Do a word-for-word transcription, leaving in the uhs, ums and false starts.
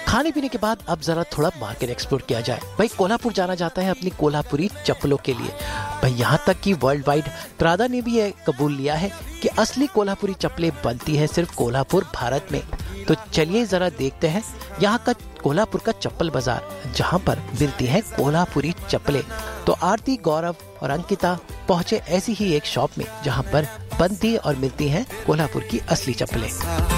खाने पीने के बाद अब जरा थोड़ा मार्केट एक्सप्लोर किया जाए। भाई कोल्हापुर जाना जाता है अपनी कोल्हापुरी चप्पलों के लिए। भाई यहाँ तक कि वर्ल्ड वाइड त्रादा ने भी ये कबूल लिया है कि असली कोल्हापुरी चप्पलें बनती है सिर्फ कोल्हापुर भारत में। तो चलिए जरा देखते हैं यहाँ का कोल्हापुर का चप्पल बाजार, जहाँ पर मिलती है कोल्हापुरी चप्पलें। तो आरती, गौरव और अंकिता पहुंचे ऐसी ही एक शॉप में जहाँ पर बनती और मिलती हैं कोल्हापुर की असली चप्पलें।